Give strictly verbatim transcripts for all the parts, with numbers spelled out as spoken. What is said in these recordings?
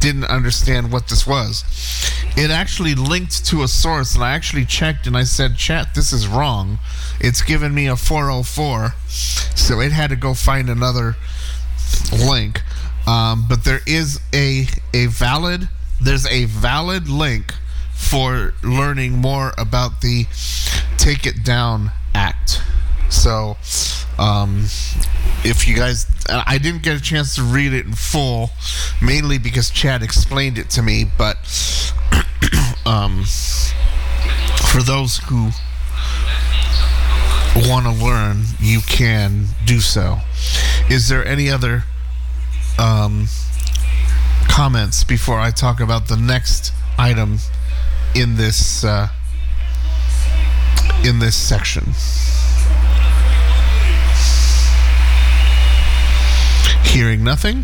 didn't understand what this was. It actually linked to a source, and I actually checked, and I said, chat, this is wrong. It's given me a four oh four, so it had to go find another link. Um, but there is a a valid there's a valid link for learning more about the Take It Down Act. So, um, if you guys, I didn't get a chance to read it in full, mainly because Chad explained it to me, but um, for those who want to learn, you can do so. Is there any other um, comments before I talk about the next item in this uh, in this section? Hearing nothing.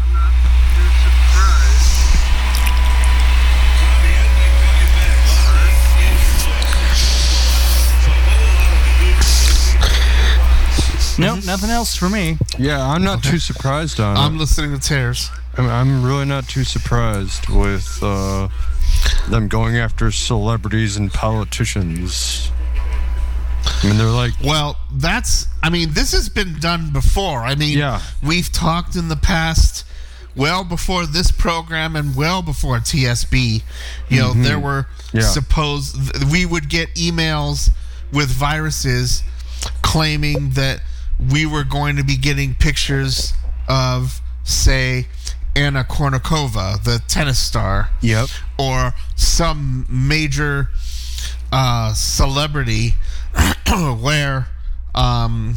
Nope, nothing else for me. Yeah, I'm not Okay. too surprised on I'm it. listening to Tears. I'm, I'm really not too surprised with uh, them going after celebrities and politicians. I mean, they're like, Well, that's, I mean, this has been done before. I mean, Yeah. we've talked in the past, well before this program and well before T S B. You know, there were Yeah. supposed, we would get emails with viruses claiming that we were going to be getting pictures of, say, Anna Kournikova, the tennis star. yep. Or some major uh, celebrity where um,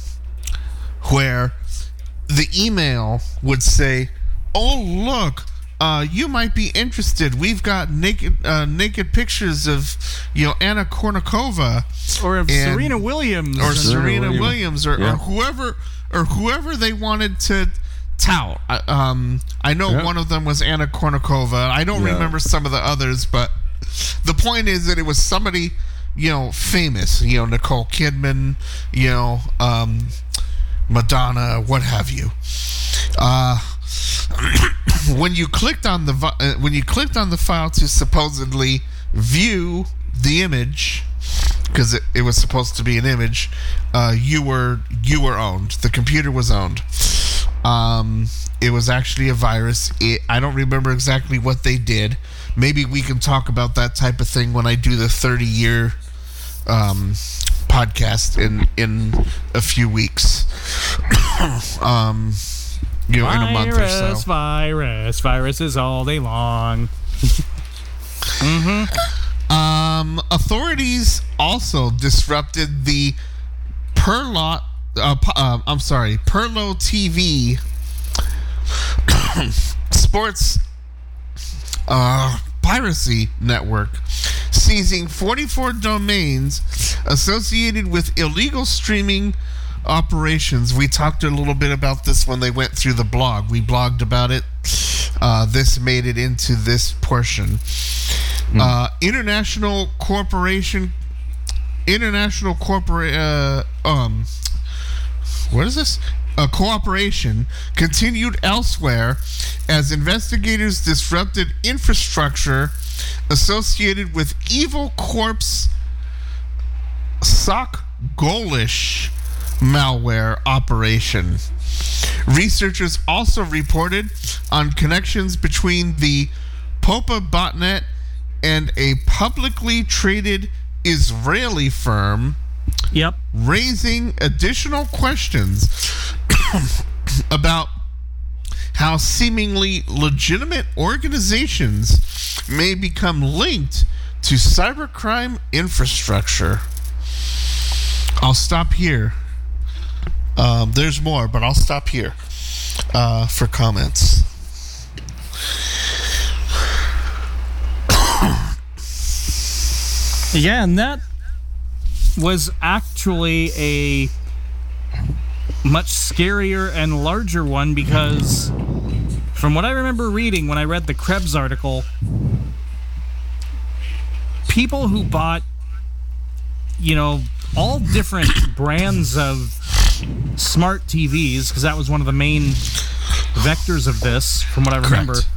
where the email would say, "Oh, look, uh, you might be interested. We've got naked uh, naked pictures of, you know, Anna Kournikova Or of And- Serena Williams. or And- Serena Williams. Williams or, Yeah. or whoever or whoever they wanted to tout." I, um, I know Yeah. one of them was Anna Kournikova. I don't Yeah. remember some of the others, but the point is that it was somebody, you know, famous. You know, Nicole Kidman, you know, um, Madonna, what have you. Uh, when you clicked on the vi- uh, when you clicked on the file to supposedly view the image, because it, it was supposed to be an image, uh, you were you were owned. The computer was owned. Um, it was actually a virus. It, I don't remember exactly what they did. Maybe we can talk about that type of thing when I do the thirty-year um, podcast in in a few weeks. um, you know, in a month or Virus, so. virus, viruses all day long. Um, authorities also disrupted the Perlot. Uh, p- uh, I'm sorry, Perlo T V sports uh, piracy network, seizing forty-four domains associated with illegal streaming operations. We talked a little bit about this when they went through the blog. We blogged about it. Uh, this made it into this portion. Uh, international corporation, international corporate, uh, um, what is this? A cooperation continued elsewhere as investigators disrupted infrastructure associated with Evil Corp's Sock Golish malware operation. Researchers also reported on connections between the Popa botnet and a publicly traded Israeli firm, Yep. raising additional questions about how seemingly legitimate organizations may become linked to cybercrime infrastructure. I'll stop here. Um, there's more, but I'll stop here uh, for comments. Yeah, and that was actually a much scarier and larger one because from what I remember reading when I read the Krebs article, people who bought, you know, all different brands of smart T Vs, because that was one of the main vectors of this, from what I remember. Correct.